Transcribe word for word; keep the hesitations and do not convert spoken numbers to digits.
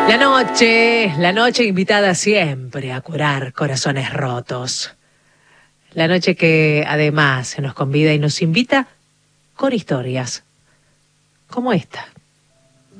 La noche, la noche invitada siempre a curar corazones rotos. La noche que además se nos convida y nos invita con historias como esta.